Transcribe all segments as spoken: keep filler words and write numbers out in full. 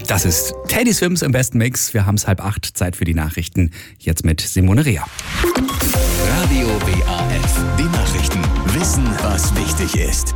Das ist Teddy Swims im besten Mix. Wir haben es halb acht, Zeit für die Nachrichten. Jetzt mit Simone Rea. Radio W A F, die Nachrichten. Wissen, was wichtig ist.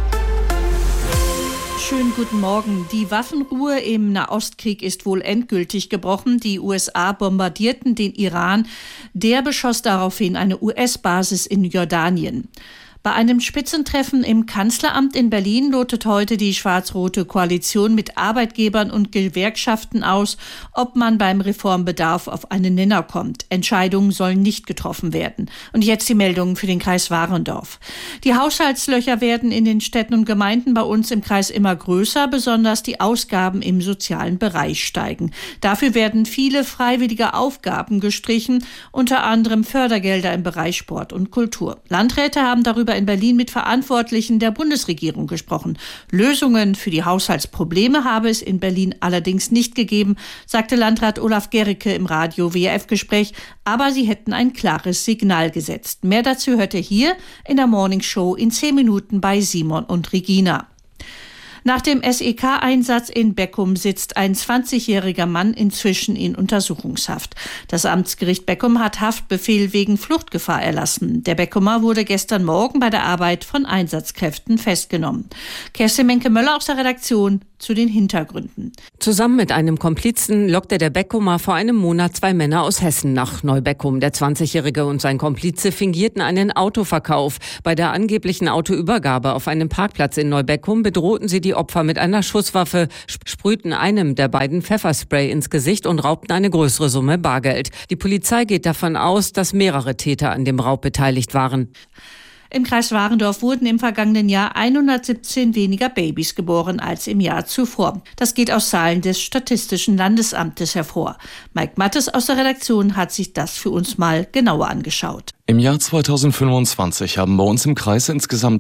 Schönen guten Morgen. Die Waffenruhe im Nahostkrieg ist wohl endgültig gebrochen. Die U S A bombardierten den Iran. Der beschoss daraufhin eine U S-Basis in Jordanien. Bei einem Spitzentreffen im Kanzleramt in Berlin lotet heute die schwarz-rote Koalition mit Arbeitgebern und Gewerkschaften aus, ob man beim Reformbedarf auf einen Nenner kommt. Entscheidungen sollen nicht getroffen werden. Und jetzt die Meldungen für den Kreis Warendorf. Die Haushaltslöcher werden in den Städten und Gemeinden bei uns im Kreis immer größer, besonders die Ausgaben im sozialen Bereich steigen. Dafür werden viele freiwillige Aufgaben gestrichen, unter anderem Fördergelder im Bereich Sport und Kultur. Landräte haben darüber in Berlin mit Verantwortlichen der Bundesregierung gesprochen. Lösungen für die Haushaltsprobleme habe es in Berlin allerdings nicht gegeben, sagte Landrat Olaf Gericke im Radio W A F-Gespräch, aber sie hätten ein klares Signal gesetzt. Mehr dazu hört ihr hier in der Morning Show in zehn Minuten bei Simon und Regina. Nach dem S E K-Einsatz in Beckum sitzt ein zwanzigjähriger Mann inzwischen in Untersuchungshaft. Das Amtsgericht Beckum hat Haftbefehl wegen Fluchtgefahr erlassen. Der Beckumer wurde gestern Morgen bei der Arbeit von Einsatzkräften festgenommen. Kerstin Menke-Möller aus der Redaktion zu den Hintergründen. Zusammen mit einem Komplizen lockte der Beckumer vor einem Monat zwei Männer aus Hessen nach Neubeckum. Der zwanzigjährige und sein Komplize fingierten einen Autoverkauf. Bei der angeblichen Autoübergabe auf einem Parkplatz in Neubeckum bedrohten sie die Opfer mit einer Schusswaffe, sprühten einem der beiden Pfefferspray ins Gesicht und raubten eine größere Summe Bargeld. Die Polizei geht davon aus, dass mehrere Täter an dem Raub beteiligt waren. Im Kreis Warendorf wurden im vergangenen Jahr hundertsiebzehn weniger Babys geboren als im Jahr zuvor. Das geht aus Zahlen des Statistischen Landesamtes hervor. Mike Mattes aus der Redaktion hat sich das für uns mal genauer angeschaut. Im Jahr zweitausendfünfundzwanzig haben bei uns im Kreis insgesamt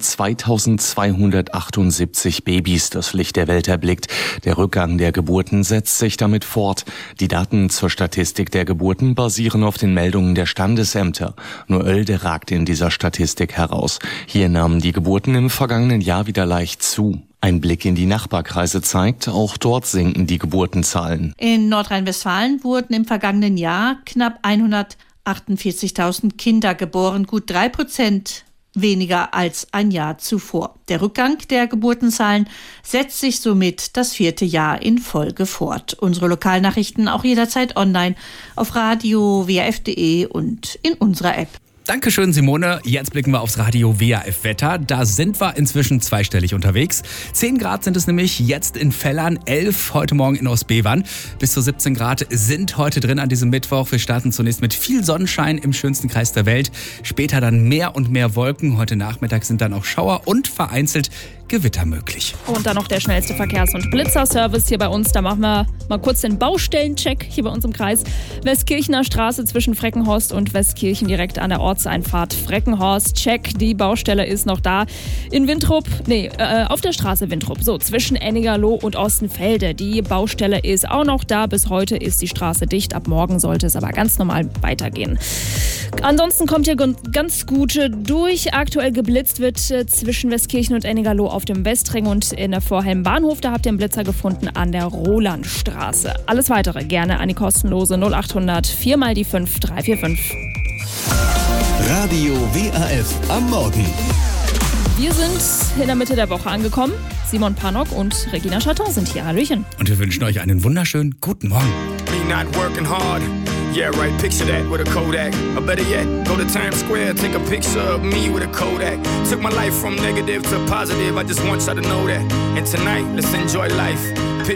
zweitausendzweihundertachtundsiebzig Babys das Licht der Welt erblickt. Der Rückgang der Geburten setzt sich damit fort. Die Daten zur Statistik der Geburten basieren auf den Meldungen der Standesämter. Nur Oelde ragt in dieser Statistik heraus. Hier nahmen die Geburten im vergangenen Jahr wieder leicht zu. Ein Blick in die Nachbarkreise zeigt, auch dort sinken die Geburtenzahlen. In Nordrhein-Westfalen wurden im vergangenen Jahr knapp hundertachtundvierzigtausend Kinder geboren, gut drei Prozent weniger als ein Jahr zuvor. Der Rückgang der Geburtenzahlen setzt sich somit das vierte Jahr in Folge fort. Unsere Lokalnachrichten auch jederzeit online auf radio w a f punkt de und in unserer App. Dankeschön, Simone. Jetzt blicken wir aufs Radio W A F-Wetter. Da sind wir inzwischen zweistellig unterwegs. zehn Grad sind es nämlich jetzt in Fellern, elf heute Morgen in Ostbevern. Bis zu siebzehn Grad sind heute drin an diesem Mittwoch. Wir starten zunächst mit viel Sonnenschein im schönsten Kreis der Welt. Später dann mehr und mehr Wolken. Heute Nachmittag sind dann auch Schauer und vereinzelt Gewitter möglich. Und dann noch der schnellste Verkehrs- und Blitzerservice hier bei uns. Da machen wir mal kurz den Baustellencheck hier bei uns im Kreis. Westkirchener Straße zwischen Freckenhorst und Westkirchen direkt an der Ortseinfahrt Freckenhorst. Check, die Baustelle ist noch da. In Wintrup, nee, äh, auf der Straße Wintrup, so zwischen Ennigerloh und Ostenfelde. Die Baustelle ist auch noch da. Bis heute ist die Straße dicht. Ab morgen sollte es aber ganz normal weitergehen. Ansonsten kommt hier ganz gut durch. Aktuell geblitzt wird äh, zwischen Westkirchen und Ennigerloh auf dem Westring und in der Vorhelm Bahnhof. Da habt ihr einen Blitzer gefunden an der Rolandstraße. Alles Weitere gerne an die kostenlose null acht hundert vier mal die fünf drei vier fünf. Radio W A F am Morgen. Wir sind in der Mitte der Woche angekommen. Simon Panok und Regina Chaton sind hier. Hallöchen. Und wir wünschen euch einen wunderschönen guten Morgen. Me not working hard. Yeah, right, picture that with a Kodak. Or better yet, go to Times Square, take a picture of me with a Kodak. Took my life from negative to positive, I just want y'all to know that. And tonight, let's enjoy life.